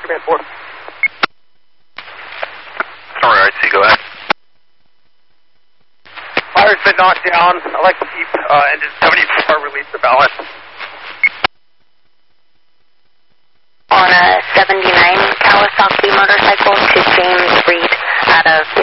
Command 4. Alright, see, go ahead. Fire's been knocked down. I'd like to keep engine 74 release the ballast. On a 79 Kawasaki motorcycle to James Reed out of